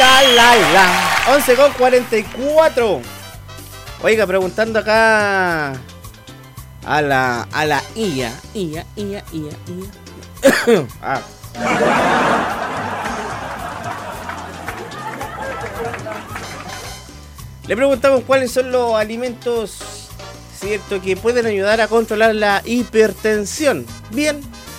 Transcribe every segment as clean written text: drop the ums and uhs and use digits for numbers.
la. 11:44. Oiga, preguntando acá a la IA. Ah. Le preguntamos cuáles son los alimentos, cierto, que pueden ayudar a controlar la hipertensión. Bien,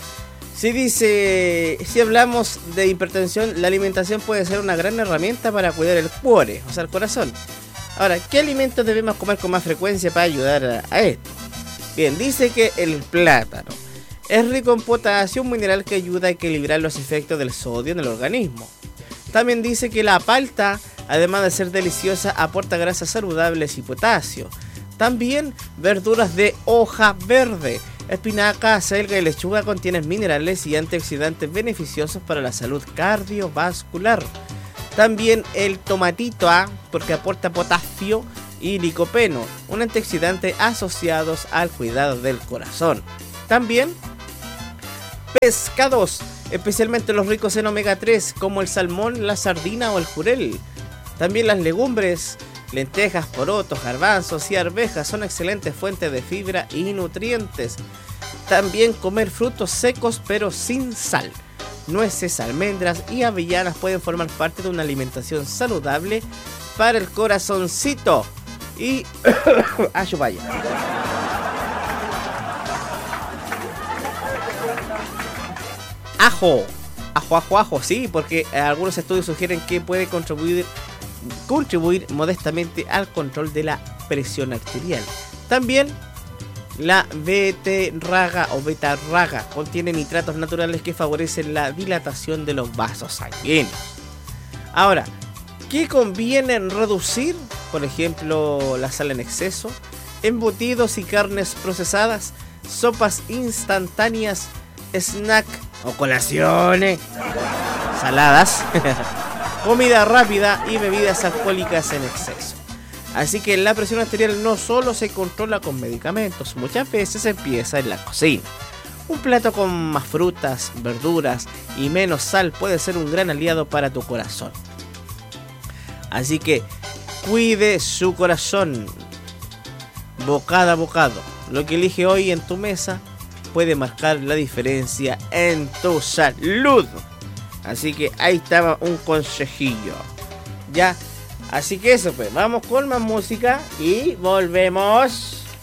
si hablamos de hipertensión, la alimentación puede ser una gran herramienta para cuidar el cuore, o sea, el corazón. Ahora, ¿qué alimentos debemos comer con más frecuencia para ayudar a esto? Bien, dice que el plátano es rico en potasio, un mineral que ayuda a equilibrar los efectos del sodio en el organismo. También dice que la palta, además de ser deliciosa, aporta grasas saludables y potasio. También verduras de hoja verde, espinaca, acelga y lechuga contienen minerales y antioxidantes beneficiosos para la salud cardiovascular. También el tomatito, porque aporta potasio y licopeno, un antioxidante asociados al cuidado del corazón. También pescados, especialmente los ricos en omega 3, como el salmón, la sardina o el jurel. También las legumbres, lentejas, porotos, garbanzos y arvejas son excelentes fuentes de fibra y nutrientes. También comer frutos secos pero sin sal. Nueces, almendras y avellanas pueden formar parte de una alimentación saludable para el corazoncito. Y vaya. Ajo, sí, porque algunos estudios sugieren que puede contribuir modestamente al control de la presión arterial. También la beterraga contiene nitratos naturales que favorecen la dilatación de los vasos sanguíneos. Ahora, ¿qué conviene reducir? Por ejemplo, la sal en exceso, embutidos y carnes procesadas, sopas instantáneas, snack o colaciones, saladas, comida rápida y bebidas alcohólicas en exceso. Así que la presión arterial no solo se controla con medicamentos, muchas veces empieza en la cocina. Un plato con más frutas, verduras y menos sal puede ser un gran aliado para tu corazón. Así que cuide su corazón, bocado a bocado. Lo que elige hoy en tu mesa puede marcar la diferencia en tu salud. Así que ahí estaba un consejillo. Ya, así que eso pues, vamos con más música y volvemos.